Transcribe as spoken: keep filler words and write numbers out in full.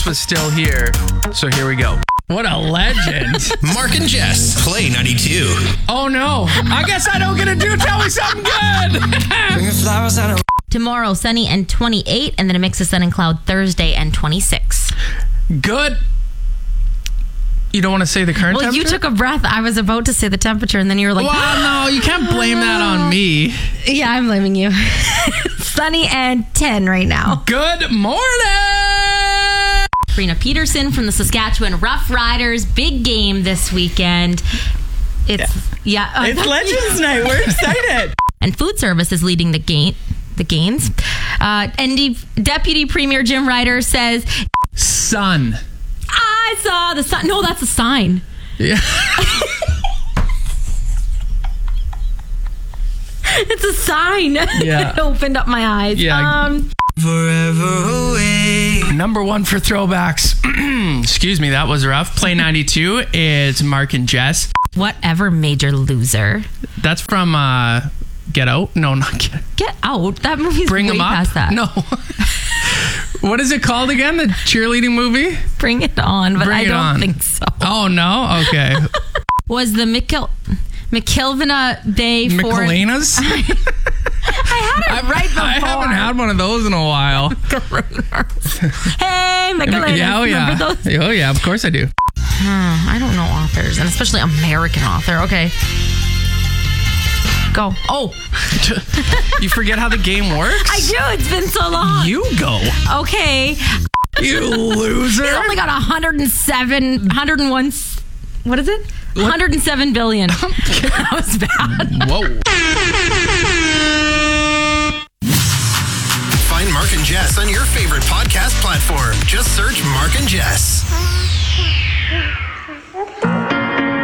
Jess was still here. So here we go. What a legend. Mark and Jess, Play ninety-two. Oh no, I guess I don't get to do Tell Me Something Good. Tomorrow, sunny and twenty-eight, and then a mix of sun and cloud Thursday and twenty-six. Good. You don't want to say the current well, temperature? Well, you took a breath. I was about to say the temperature, and then you were like... Well, no, you can't blame that on me. Yeah, I'm blaming you. Sunny and ten right now. Good morning! Karina Peterson from the Saskatchewan Rough Riders. Big game this weekend. It's... Yeah. yeah it's Legends Night. We're excited. And food service is leading the game. The gains. Uh, and De- Deputy Premier Jim Ryder says... Sun. I saw the sun. No, that's a sign. Yeah. It's a sign. Yeah. It opened up my eyes. Yeah. Um, Forever away. Number one for throwbacks. Excuse me, that was rough. Play ninety-two. It's Mark and Jess. Whatever, Major Loser. That's from uh, Get Out. No, not Get Out. Get Out. That movie's Bring way them up. past that. No. What is it called again? The cheerleading movie? Bring It On, but Bring I it don't on. think so. Oh, no? Okay. Was the Mikil- McKelvina Bay for... McElhana's? I had it right before. I haven't had one of those in a while. Hey, McElhana's. Yeah, oh, yeah. Remember those? Oh, yeah, of course I do. Hmm, I don't know authors, and especially American author. Okay. Go. Oh. You forget how the game works? I do. It's been so long. You go. Okay. You loser. He's only got one hundred seven, one hundred one, what is it? What? one hundred seven billion. That was bad. Whoa. Find Mark and Jess on your favorite podcast platform. Just search Mark and Jess.